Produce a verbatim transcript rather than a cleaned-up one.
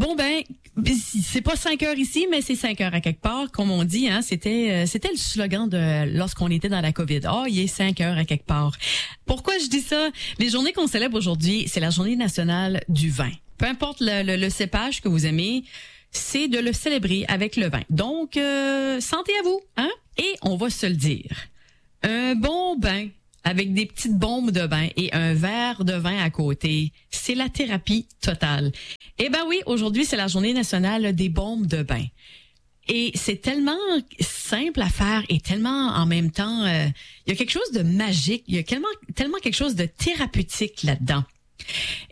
Bon ben, c'est pas cinq heures ici, mais c'est cinq heures à quelque part, comme on dit. Hein, c'était euh, c'était le slogan de lorsqu'on était dans la COVID. Oh, il est cinq heures à quelque part. Pourquoi je dis ça? Les journées qu'on célèbre aujourd'hui, c'est la journée nationale du vin. Peu importe le, le, le cépage que vous aimez, c'est de le célébrer avec le vin. Donc, euh, santé à vous, hein? Et on va se le dire, un bon bain avec des petites bombes de bain et un verre de vin à côté, c'est la thérapie totale. Eh ben oui, aujourd'hui, c'est la journée nationale des bombes de bain. Et c'est tellement simple à faire et tellement en même temps, euh, il y a quelque chose de magique, il y a tellement, tellement quelque chose de thérapeutique là-dedans.